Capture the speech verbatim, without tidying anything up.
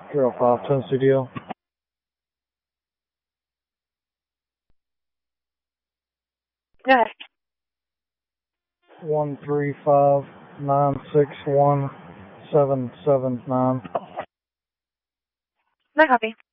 zero five ten C D L. Go ahead. One three five nine six one seven seven nine. No copy.